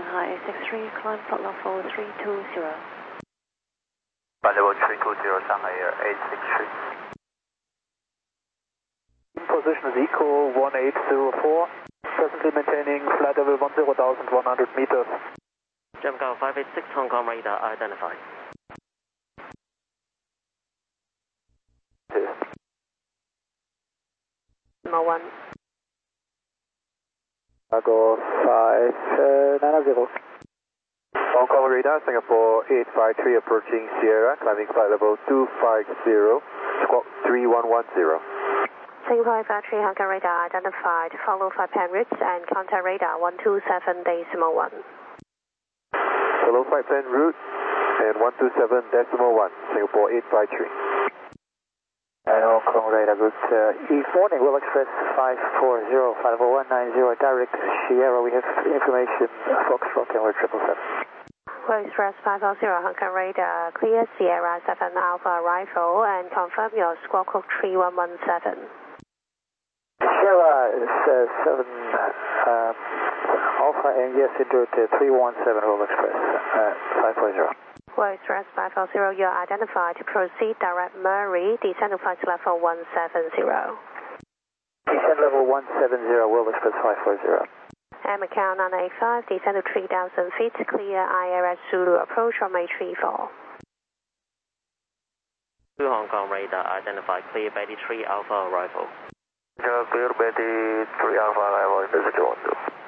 Shanghai 863, climb flight level 320. Flight level 320, Shanghai Air 863. Position is equal 1804, presently maintaining flight level 10,100 meters. Jamco 586, Hong Kong radar identified. Number 1. Cargo 590. Hong Kong radar, Singapore 853 approaching Sierra, climbing flight level 250, squawk 3110. Singapore 553, Hong Kong radar identified. Follow 5 pan routes and contact radar 127.1. Follow 5 pan route and 127.1, Singapore 853. And Hong Kong radar route E4, Will Express 540, flight level 190, direct Sierra. We have information, Foxtrot, and we're 777. Will Express 540, Hong Kong radar, clear Sierra 7 Alpha arrival and confirm your squawk code 3117. Sierra is 7 Alpha and yes, into 317, Will Express 540. Will Express 540, you are identified to proceed direct Murray, descend to flight level 170. Descend level 170, Will Express 540. And Macau 985, descend to 3,000 feet, clear IRS Zulu approach on May 34. 2 Hong Kong radar identified, clear Betty 3 Alpha arrival. Clear Betty 3 Alpha arrival, visitor 12.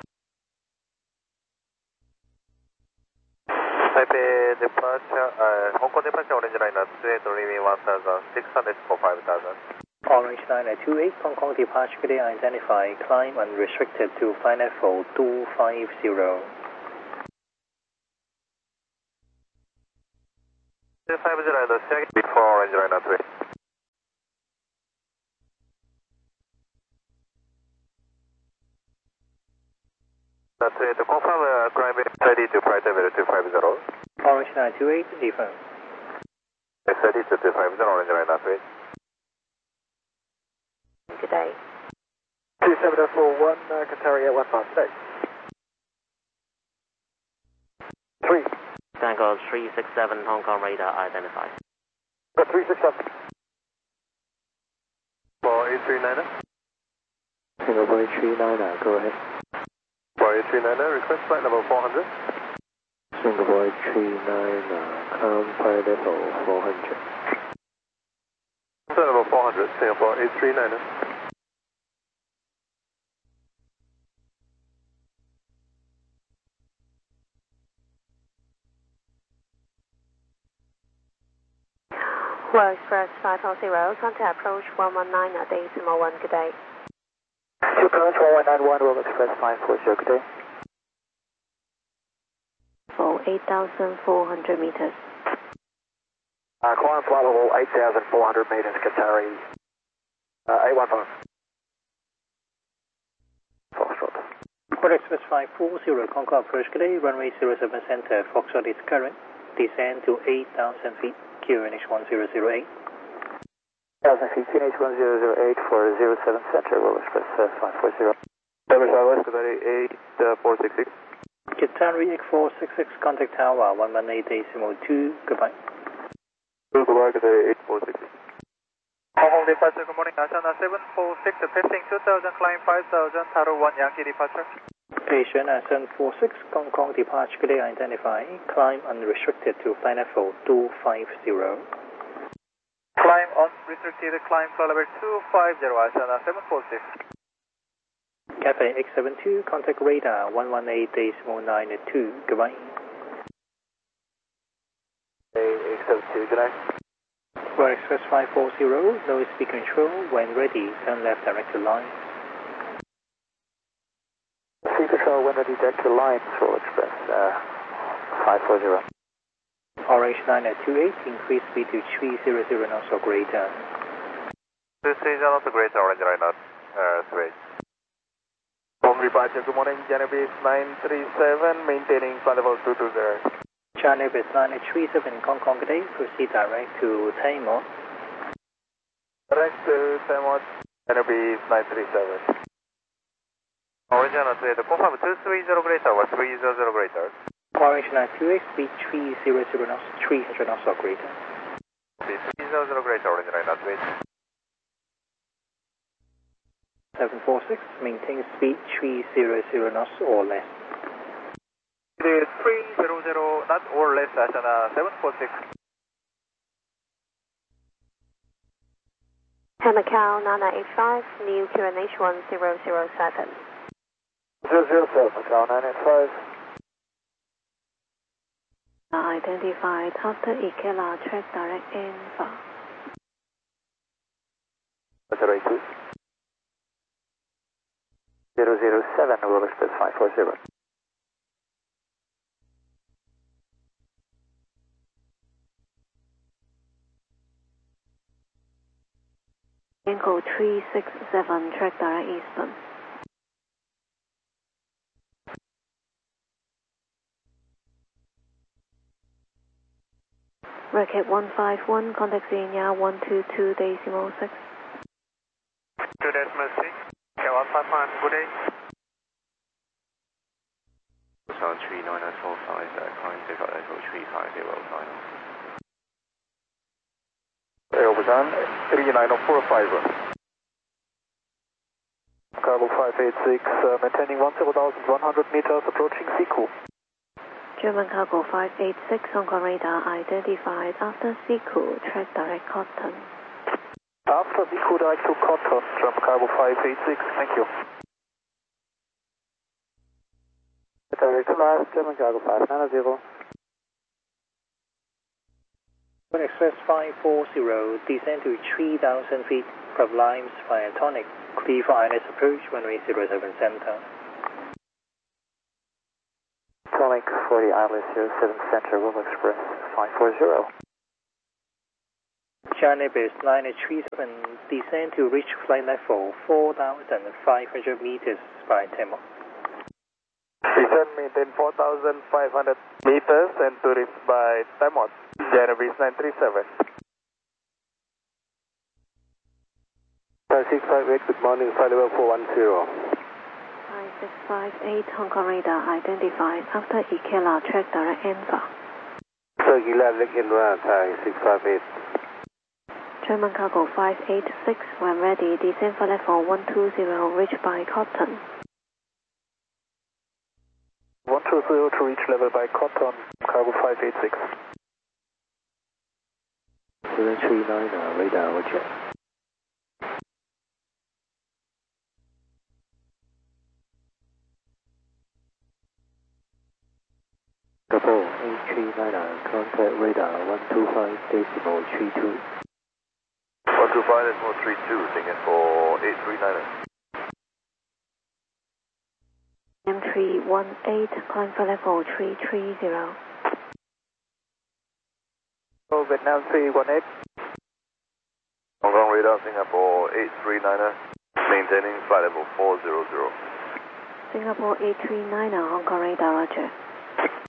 Taipei departure, Hong Kong departure, Orange Line at 28, leaving 1,600 for 5,000. Orange Line at 28, Hong Kong departure today identified, climb unrestricted to flight level 250. 250 at the second before Orange Line at 28. That's it. Confirm climb ready to flight level 250. Orange Line 28, affirm. Ready to 250, Orange Line at 28. Good day. 2741, Qatari at 1 pound. 3. Tango 367, Hong Kong radar identified. 367. For 839er. Singapore 390, go ahead. For 839er, request flight level 400. Singapore 390, climb flight level 400. Flight level 400, Singapore 839er. Will Express 540, contact approach 119 at 801, good day. 2 current 1191, Will Express 540, good day. For 8,400 meters. Climb flight level 8,400 meters, Qatari 815. Foxtrot. Will Express 540, Concord approach today, runway 07 center, Foxtrot is current, descend to 8,000 feet, QNH 1008. 1000 feet, QNH 1008 for 07 center, Will Express 540. Service Southwest, Qatari 8466. Qatari 8466, contact tower 118.2, goodbye. Goodbye, Qatari 8466. Hong Kong departure, good morning, Ashana 746, passing 2000, climb 5000, Taro 1 Yankee departure. Asian 746, Hong Kong departure today identified, climb unrestricted to flight level 250. Climb unrestricted, climb flight level 250, Ashana 746. Cathay X72, contact radar 118.92, goodbye. X72, good night. Will Express 540, low speed control, when ready, turn left direct to line. Speed control, when ready, direct to line, Will Express 540. Orange Line at 28, increase speed to 300 knots or greater. 300 knots or greater, Orange Line at 3. Home departure, good morning, Janibis 937, maintaining flight level 220. Janibis 937, Hong Kong today, proceed direct to Taimur. Direct to Taimur, Janibis 937. Orange 928, confirm 230 greater or 300 greater. Orange 928, speed 300 knots, 300 knots or greater. 300 greater, Orange 928. 746, maintain speed 300 knots or less. It is 300 knots or less, Asana 746. Macau 9985, new QNH 1007. 007, Macau 985. Identified after Ikela, track direct info. 082. 007, will express 540. Angle 367, track direct eastbound. Racket 151, contact Xenia 122.6. 2.6, okay, 151, good day. Busan 39945, climb 03505. Air Busan 39045. Cargo 586, maintaining 10,100 meters, approaching Siku. German Cargo 586, Hong Kong radar identified after Siku, track direct Cotton. After Siku, direct to Cotton, German Cargo 586, thank you. Direct to last, German Cargo 590. Express 540, descend to 3,000 feet, from Limes via Tonic, clear for INS approach, runway 07 center. Tonic for the ILS 07 center, will express 540. China base 937, descend to reach flight level 4,500 meters by Temo. Descend maintain 4,500 meters and to reach by Timot, January 937. 5658, good morning, flight level 410. 5658, Hong Kong radar identified after Ikela, track direct info. So Gila Lake Inra, Thai 658. German Cargo 586, when ready, descend for level 120, reach by Cotton. 120 to reach level by Cotton, Cargo 586. 739, radar, roger. Double 839, contact radar 125.32. 125.32, Singapore 839. M318, climb for level 330. Oh, Vietnam 318. Hong Kong radar Singapore 839, maintaining flight level 400. Singapore 839, Hong Kong radar, roger.